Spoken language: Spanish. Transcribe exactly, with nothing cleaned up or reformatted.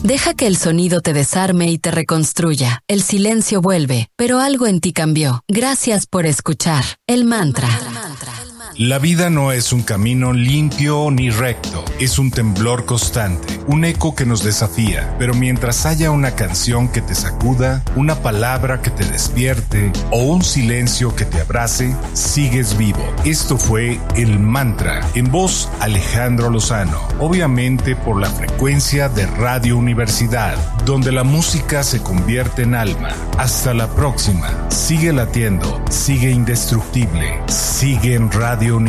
Deja que el sonido te desarme y te reconstruya. El silencio vuelve, pero algo en ti cambió. Gracias por escuchar. El mantra. La vida no es un camino limpio ni recto, es un temblor constante, un eco que nos desafía, pero mientras haya una canción que te sacuda, una palabra que te despierte o un silencio que te abrace, sigues vivo. Esto fue El Mantra, en voz Alejandro Lozano, obviamente por la frecuencia de Radio Universidad, donde la música se convierte en alma. Hasta la próxima, sigue latiendo, sigue indestructible, sigue en Radio Universidad.